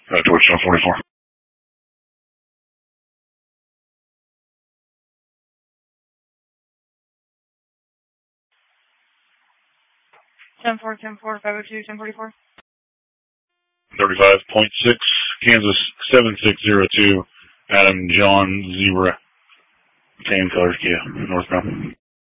Towards 1044. 502, 1044. 35.6, Kansas 7602, Adam John Zebra, tan color Kia, northbound.